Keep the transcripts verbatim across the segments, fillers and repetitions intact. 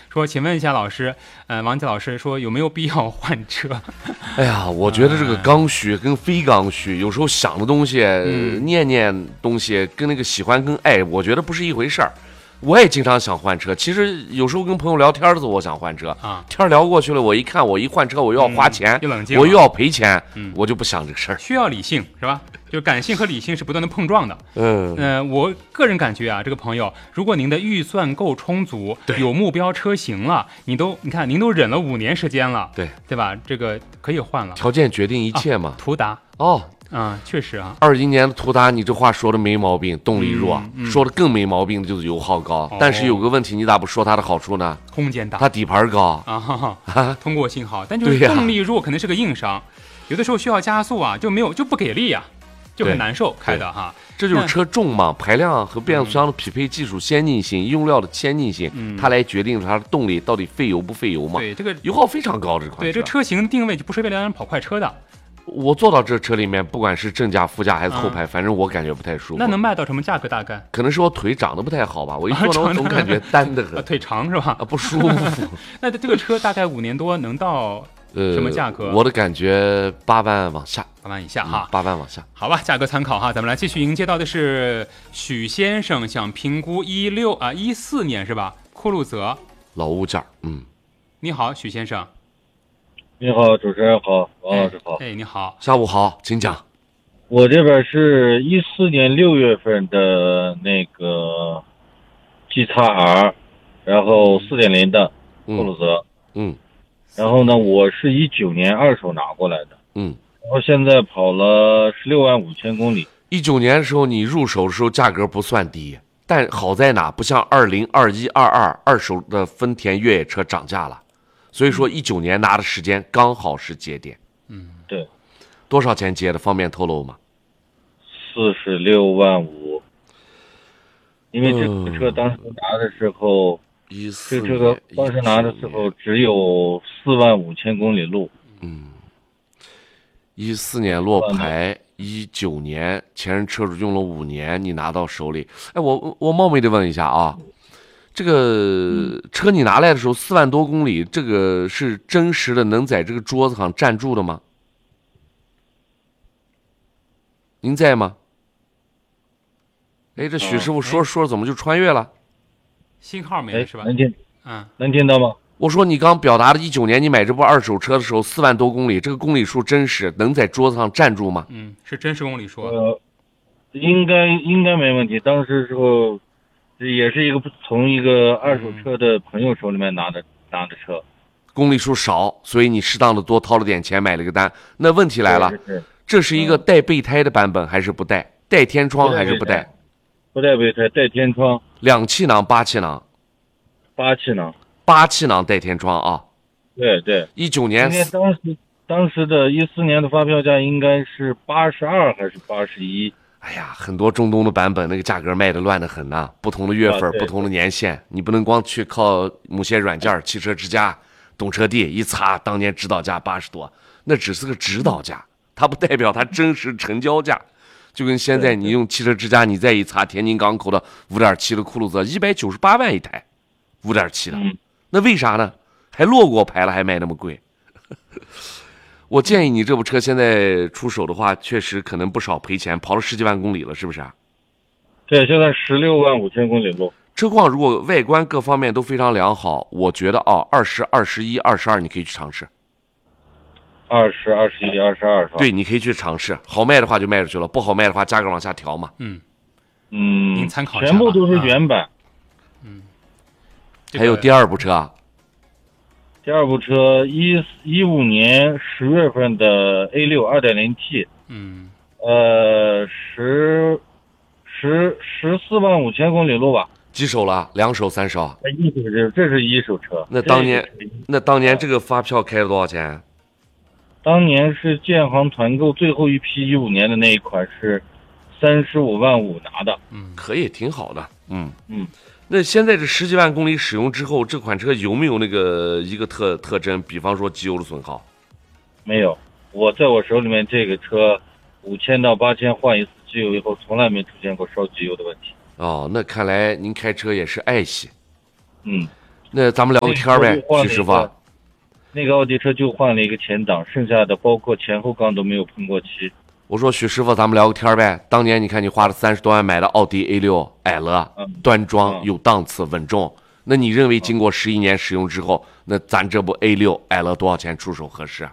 说请问一下老师，呃，王杰老师说有没有必要换车？ 哎呀，我觉得这个刚需跟非刚需，有时候想的东西、 嗯、 念念东西跟那个喜欢跟爱，我觉得不是一回事儿。我也经常想换车，其实有时候跟朋友聊天的时候，我想换车啊，天聊过去了，我一看，我一换车，我又要花钱， 嗯、又冷静， 我又要赔钱，嗯，我就不想这个事儿。 需要理性是吧？就感性和理性是不断的碰撞的。 嗯， 呃，我个人感觉啊，这个朋友，如果您的预算够充足，有目标车型了，你都你看您都忍了五年时间了， 对对吧？这个可以换了。 条件决定一切嘛。 啊、途达哦。 啊、嗯，确实啊， 二一年的途达，你这话说的没毛病，动力弱， 嗯嗯、 说的更没毛病的就是油耗高。 哦、 但是有个问题，你咋不说它的好处呢？ 空间大， 它底盘高啊，哈哈啊通过性好，但就是动力弱可能是个硬伤，有的时候需要加速啊，就没有就不给力啊，就很难受开的哈。 这就是车重嘛，排量和变速箱的匹配技术先进性、嗯、用料的先进性、嗯，它来决定它的动力到底费油不费油嘛。 对，这个油耗非常高，这款车。 对，这个车型定位就不是为了让人跑快车的。 我坐到这车里面，不管是正驾、副驾还是后排，嗯、反正我感觉不太舒服。 那能卖到什么价格？大概可能是我腿长得不太好吧，我一坐到我总感觉单得很， 啊、腿长是吧？ 啊，不舒服。 那这个车大概五年多能到什么价格？ 呃、我的感觉八万往下， 八万以下哈， 八、嗯、万往下。 好吧，价格参考哈。咱们来继续迎接到的是许先生，想评估一六啊一四年是吧？酷路泽老物件，嗯。 你好，许先生。 你好，主持人好，王老师好。 哎，你好， 下午好，请讲。 我这边是一四年六月份的那个 G X R， 然后四点零的酷路泽， 嗯， 然后呢，我是一九年二手拿过来的， 嗯， 然后现在跑了十六万五千公里。 一九年的时候你入手的时候价格不算低，但好在哪？不像二零、二一、二二二手的丰田越野车涨价了。所以说，一九年拿的时间刚好是节点。 嗯， 对。 多少钱接的？方便透露吗？ 四十六万五。因为这个车当时拿的时候， 一四这个当时拿的时候只有四万五千公里路。 嗯。一四年落牌，一九年前任车主用了五年，你拿到手里。哎，我我冒昧的问一下啊。这个车你拿来的时候四万多公里，这个是真实的能在这个桌子上站住的吗？您在吗？哎，这许师傅说说怎么就穿越了？ 信号没了是吧？ 能听， 嗯， 能听到吗？ 我说你刚表达的一九年你买这部二手车的时候四万多公里，这个公里数真实，能在桌子上站住吗？ 嗯，是真实公里数。 呃，应该应该没问题。当时时候。也是一个从一个二手车的朋友手里面拿的、嗯、拿的车， 公里数少，所以你适当的多掏了点钱买了个单。那问题来了， 是是这是一个带备胎的版本还是不带？带天窗还是不带？ 不带备胎，带天窗。 两气囊、八气囊？ 八气囊。 八气囊带天窗啊？ 对对。 一九年。 当时当时的一四年的发票价应该是八十二还是八十一？ 哎呀，很多中东的版本那个价格卖的乱得很呐、啊，不同的月份、 啊、 不同的年限，你不能光去靠某些软件、汽车之家、懂车帝一查，当年指导价八十多，那只是个指导价，它不代表它真实成交价。就跟现在你用汽车之家，你再一查天津港口的 五点七 的酷路泽，一百九十八万一台 ，五点七 的，那为啥呢？还落过牌了，还卖那么贵。我建议你这部车现在出手的话，确实可能不少赔钱，跑了十几万公里了，是不是啊？ 对，现在十六万五千公里路。 车况如果外观各方面都非常良好，我觉得啊，二十二十一、二十二你可以去尝试。 二十、二十一、二十二是吧？ 对，你可以去尝试，好卖的话就卖出去了，不好卖的话价格往下调嘛。 嗯嗯， 您参考一下。 全部都是原版。 嗯， 还有第二部车啊。 第二部车一一五年十月份的 A 六 二点零 T， 嗯， 呃，十十十四万五千公里路吧。 几手了？两手、三手？ 一手这这是一手车。 那当年那当年这个发票开了多少钱？ 当年是建行团购最后一批一五年的那一款是三十五万五拿的。 嗯，可以，挺好的。嗯嗯。 那现在这十几万公里使用之后，这款车有没有那个一个特特征？比方说机油的损耗？ 没有，我在我手里面这个车五千到八千换一次机油以后，从来没出现过烧机油的问题。 哦，那看来您开车也是爱惜。 嗯， 那咱们聊个天儿呗，徐师傅。 那个奥迪车就换了一个前挡，剩下的包括前后杠都没有喷过漆。 我说许师傅，咱们聊个天儿呗。当年你看你花了三十多万买的奥迪 A 六 L，嗯、端庄、嗯、有档次、稳重。那你认为经过十一年使用之后，那咱这部 A 六 L 多少钱出手合适？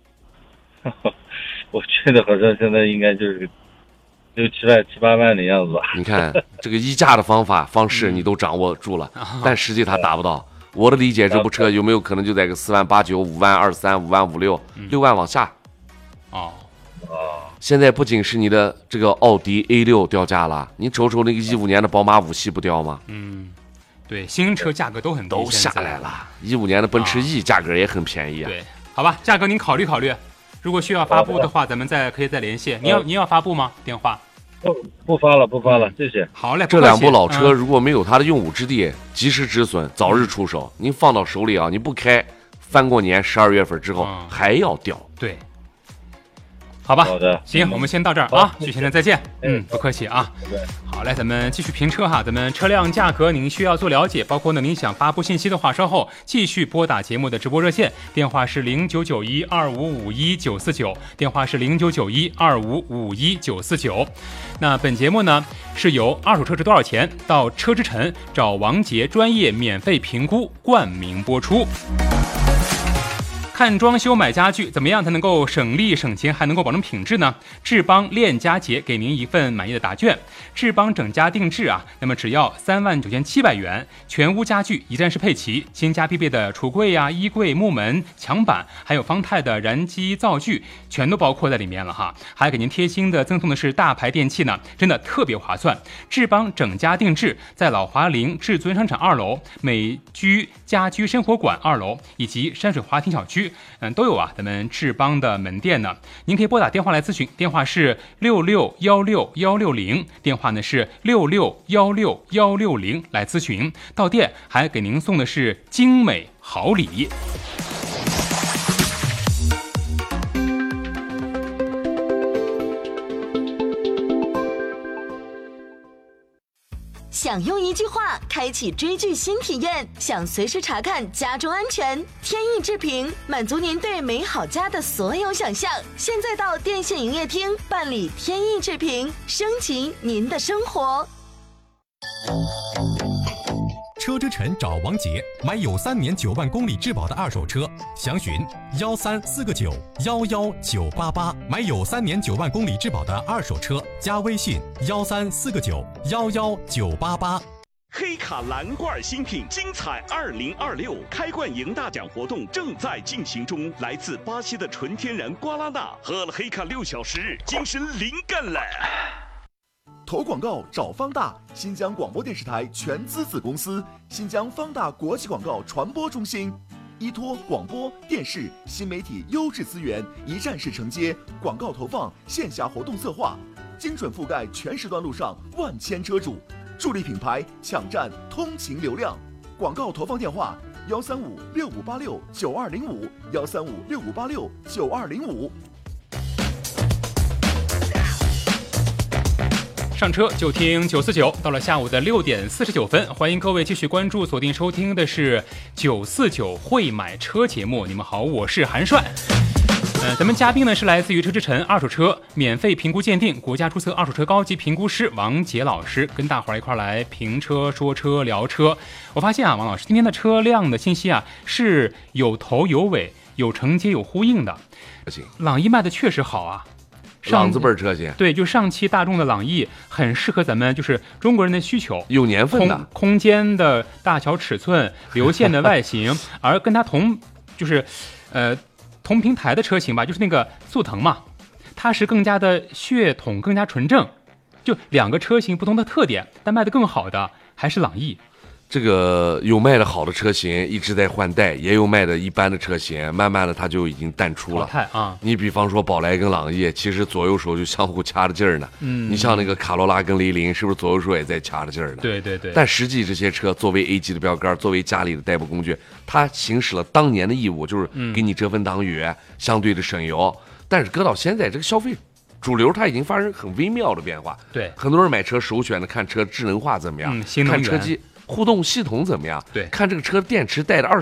我觉得好像现在应该就是六七万、七八万的样子吧。 你看这个议价的方法方式你都掌握住了，嗯、但实际它达不到。我的理解，这部车有没有可能就在个四万八九、五万二三、五万五六、六万往下？ 哦哦， 现在不仅是你的这个奥迪 A 六掉价了，你瞅瞅那个一五年的宝马五系不掉吗？ 嗯，对，新车价格都很低， 都下来了。一五年的奔驰 E 价格也很便宜啊。 对，好吧，价格您考虑考虑，如果需要发布的话，咱们再可以再联系。您要您要发布吗？电话？ 不不发了，不发了，谢谢。 好嘞， 这两部老车如果没有它的用武之地，及时止损，早日出手。您放到手里啊，你不开，翻过年十二月份之后还要掉。 对。好吧， 好的， 行，我们先到这儿啊，许先生再见。嗯，不客气啊。好嘞，咱们继续评车哈，咱们车辆价格您需要做了解，包括呢您想发布信息的话，稍后继续拨打节目的直播热线，电话是零九九一二五五一九四九，电话是零九九一二五五一九四九。那本节目呢是由二手车值多少钱到车之城找王杰专业免费评估冠名播出。看装修买家具怎么样才能够省力省钱还能够保证品质呢？智邦链家节给您一份满意的答卷，智邦整家定制啊，那么只要三万九千七百元，全屋家具一站式配齐，新家必备的橱柜呀、啊、衣柜、木门、墙板，还有方太的燃机灶具，全都包括在里面了哈。还给您贴心的赠送的是大牌电器呢，真的特别划算。智邦整家定制在老华林至尊商场二楼、美居家居生活馆二楼以及山水华庭小区。嗯，都有啊，咱们智邦的门店呢，您可以拨打电话来咨询，电话是六六幺六幺六零，电话呢是六六幺六幺六零来咨询。到店还给您送的是精美好礼。 想用一句话开启追剧新体验，想随时查看家中安全，天意制评满足您对美好家的所有想象。现在到电信营业厅办理天意制评，升级您的生活。 车之城找王杰，买有三年九万公里质保的二手车，详询幺三四个九幺幺九八八。买有三年九万公里质保的二手车，加微信幺三四个九幺幺九八八。 黑卡蓝罐新品精彩二零二六开罐赢大奖活动正在进行中，来自巴西的纯天然瓜拉纳，喝了黑卡六小时，精神灵感了。 投广告找方大，新疆广播电视台全资子公司，新疆方大国际广告传播中心，依托广播电视新媒体优质资源，一站式承接广告投放、线下活动策划，精准覆盖全时段路上万千车主，助力品牌抢占通勤流量。广告投放电话：幺三五六五八六九二零五，幺三五六五八六九二零五。 上车就听九四九，到了下午的六点四十九分，欢迎各位继续关注锁定收听的是九四九会买车节目。你们好，我是韩帅。呃，咱们嘉宾呢是来自于车之城二手车免费评估鉴定国家注册二手车高级评估师王杰老师，跟大伙儿一块来评车、说车、聊车。我发现啊，王老师今天的车辆的信息啊是有头有尾、有承接有呼应的。朗逸卖的确实好啊。 朗字辈车型， 对，就上汽大众的朗逸很适合咱们就是中国人的需求， 有年份的， 空, 空间的大小尺寸，流线的外形，而跟它同就是呃同平台的车型吧，就是那个速腾嘛，它是更加的血统更加纯正，就两个车型不同的特点，但卖得更好的还是朗逸。 这个有卖的好的车型一直在换代，也有卖的一般的车型，慢慢的它就已经淡出了。 啊， 你比方说宝来跟朗逸，其实左右手就相互掐着劲儿呢。嗯，你像那个卡罗拉跟雷凌，是不是左右手也在掐着劲儿呢？ 对对对。但实际这些车作为 A 级的标杆，作为家里的代步工具，它行使了当年的义务，就是给你折分挡雨，嗯、相对的省油。但是搁到现在，这个消费主流它已经发生很微妙的变化。 对， 很多人买车首选的看车智能化怎么样， 嗯、新能源看车机。 互动系统怎么样？ 对， 看这个车电池带的二